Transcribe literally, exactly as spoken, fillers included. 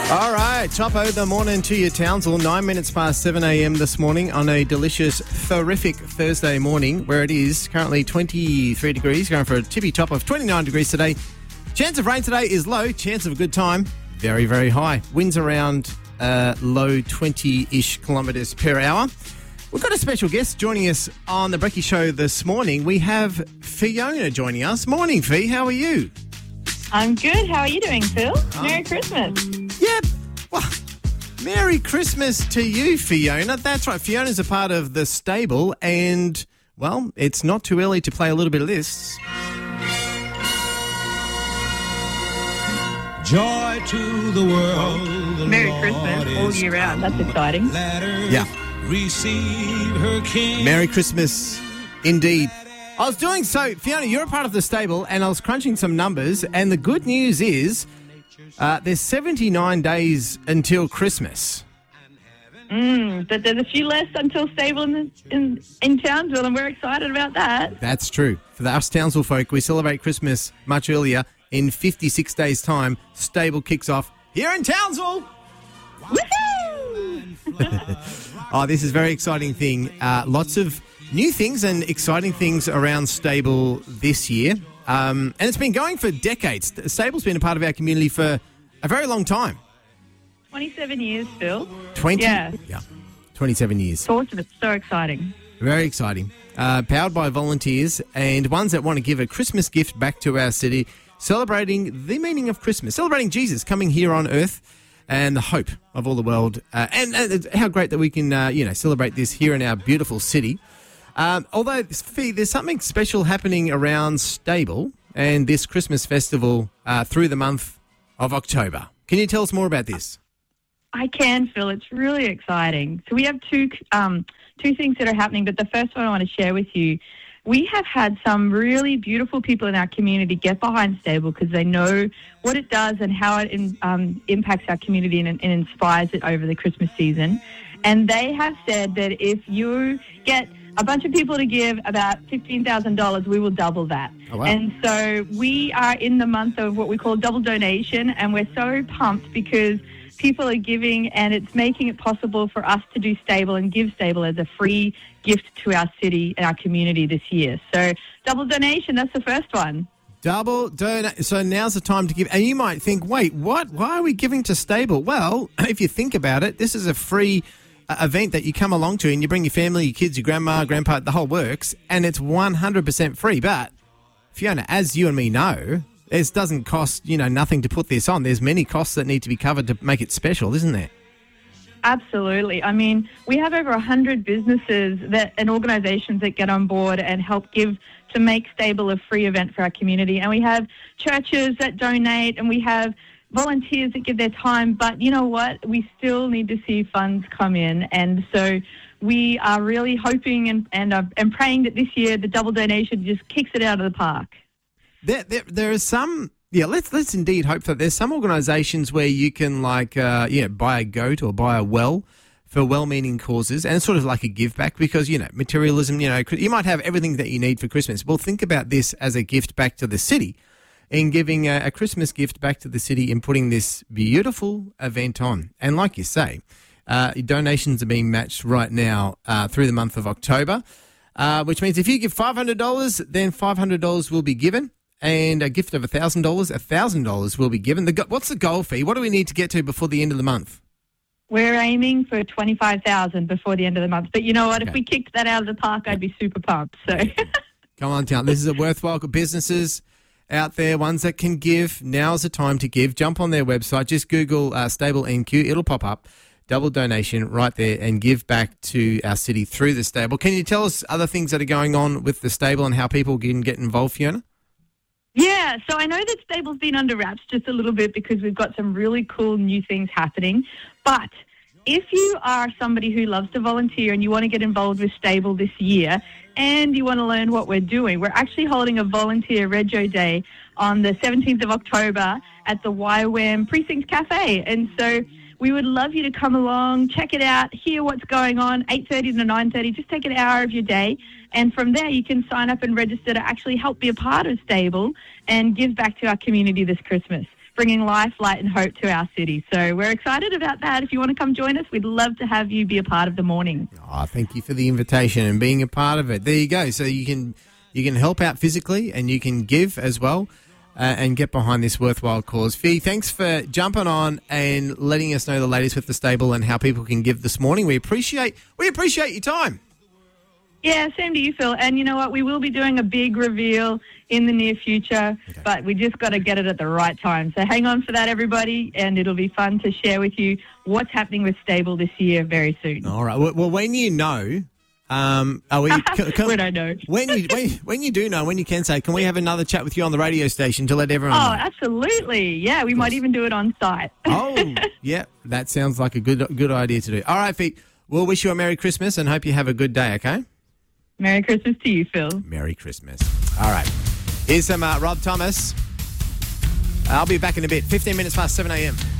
All right, top of the morning to you, Townsville. Nine minutes past seven a.m. this morning on a delicious, terrific Thursday morning where it is currently twenty-three degrees, going for a tippy top of twenty-nine degrees today. Chance of rain today is low. Chance of a good time, very, very high. Winds around uh, low twenty-ish kilometres per hour. We've got a special guest joining us on the Brekkie Show this morning. We have Fiona joining us. Morning, Fee. How are you? I'm good. How are you doing, Phil? Um, Merry Christmas. Yeah, well, Merry Christmas to you, Fiona. That's right. Fiona's a part of the stable and, well, it's not too early to play a little bit of this. Joy to the world. Merry Christmas all year round. That's exciting. Yeah. Receive her king. Merry Christmas, indeed. I was doing so, Fiona, you're a part of the stable, and I was crunching some numbers, and the good news is uh, there's seventy-nine days until Christmas. Mm, but there's a few less until stable in, the, in, in Townsville, and we're excited about that. That's true. For the us Townsville folk, we celebrate Christmas much earlier. In fifty-six days' time, stable kicks off here in Townsville. Woohoo! Oh, this is a very exciting thing. Uh, lots of new things and exciting things around Stable this year. Um, and it's been going for decades. Stable's been a part of our community for a very long time. twenty-seven years, Phil. twenty? Yeah. Yeah, twenty-seven years. It's awesome. It's so exciting. Very exciting. Uh, powered by volunteers and ones that want to give a Christmas gift back to our city, celebrating the meaning of Christmas, celebrating Jesus coming here on earth and the hope of all the world. Uh, and, and how great that we can, uh, you know, celebrate this here in our beautiful city. Um, although, Fee, there's something special happening around Stable and this Christmas festival uh, through the month of October. Can you tell us more about this? I can, Phil. It's really exciting. So we have two um, two things that are happening, but the first one I want to share with you, we have had some really beautiful people in our community get behind Stable because they know what it does and how it in, um, impacts our community and, and inspires it over the Christmas season. And they have said that if you get a bunch of people to give about fifteen thousand dollars, we will double that. Oh, wow. And so we are in the month of what we call double donation, and we're so pumped because people are giving, and it's making it possible for us to do Stable and give Stable as a free gift to our city and our community this year. So double donation, that's the first one. Double donation. So now's the time to give. And you might think, wait, what? Why are we giving to Stable? Well, if you think about it, this is a free uh, event that you come along to and you bring your family, your kids, your grandma, grandpa, the whole works, and it's one hundred percent free. But, Fiona, as you and me know, it doesn't cost, you know, nothing to put this on. There's many costs that need to be covered to make it special, isn't there? Absolutely. I mean, we have over one hundred businesses that and organisations that get on board and help give to make Stable a free event for our community. And we have churches that donate, and we have volunteers that give their time. But you know what? We still need to see funds come in. And so we are really hoping and, and, uh, and praying that this year the double donation just kicks it out of the park. There, there, there are some, yeah, let's let's indeed hope that there's some organisations where you can, like, uh, you know, buy a goat or buy a well for well-meaning causes, and it's sort of like a give back because, you know, materialism, you know, you might have everything that you need for Christmas. Well, think about this as a gift back to the city, in giving a, a Christmas gift back to the city in putting this beautiful event on. And like you say, uh, donations are being matched right now uh, through the month of October, uh, which means if you give five hundred dollars, then five hundred dollars will be given. And a gift of one thousand dollars, one thousand dollars will be given. The go- What's the goal, Fee? What do we need to get to before the end of the month? We're aiming for twenty-five thousand dollars before the end of the month. But you know what? Okay. If we kicked that out of the park, I'd be super pumped. So, Come on, town. This is a worthwhile businesses out there, ones that can give. Now's the time to give. Jump on their website. Just Google uh, Stable N Q. It'll pop up. Double donation right there and give back to our city through the Stable. Can you tell us other things that are going on with the Stable and how people can get involved, Fiona? yeah, so I know that Stable's been under wraps just a little bit because we've got some really cool new things happening. But if you are somebody who loves to volunteer and you want to get involved with Stable this year and you want to learn what we're doing, we're actually holding a volunteer Rego Day on the seventeenth of October at the Y WAM Precinct Cafe. And so we would love you to come along, check it out, hear what's going on, eight thirty to nine thirty. Just take an hour of your day. And from there, you can sign up and register to actually help be a part of Stable and give back to our community this Christmas. bringing life, light and hope to our city. So we're excited about that. If you want to come join us, we'd love to have you be a part of the morning. Oh, thank you for the invitation and being a part of it. There you go. So you can you can help out physically and you can give as well uh, and get behind this worthwhile cause. Fee, thanks for jumping on and letting us know the latest with the stable and how people can give this morning. We appreciate we appreciate your time. Yeah, same to you, Phil. And you know what? We will be doing a big reveal in the near future, Okay. but we just got to get it at the right time. So hang on for that, everybody, and it'll be fun to share with you what's happening with Stable this year very soon. All right. Well, well when you know, um, are we? Can, can, When I know. when you when, when you do know, when you can say, can we have another chat with you on the radio station to let everyone Oh, know? absolutely. Yeah, we might even do it on site. Oh, yeah, that sounds like a good good idea to do. All right, Fee, we'll wish you a Merry Christmas and hope you have a good day, okay? Merry Christmas to you, Phil. Merry Christmas. All right. Here's some uh, Rob Thomas. I'll be back in a bit. fifteen minutes past seven a.m.